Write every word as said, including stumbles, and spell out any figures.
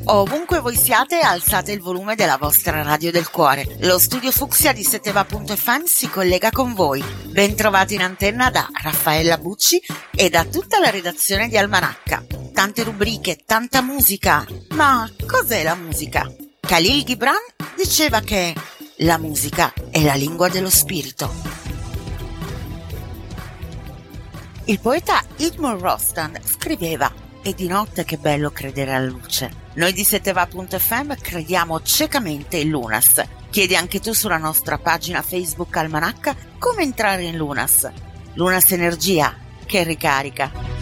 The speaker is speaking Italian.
Ovunque voi siate, alzate il volume della vostra radio del cuore. Lo studio Fucsia di Seteva punto effe emme si collega con voi. Bentrovati in antenna da Raffaella Bucci e da tutta la redazione di Almanacca. Tante rubriche, tanta musica. Ma cos'è la musica? Khalil Gibran diceva che la musica è la lingua dello spirito. Il poeta Edmund Rostand scriveva: "E di notte che bello credere alla luce". Noi di Seteva punto effe emme crediamo ciecamente in Lunas. Chiedi anche tu sulla nostra pagina Facebook Almanacca come entrare in Lunas. Lunas Energia che ricarica.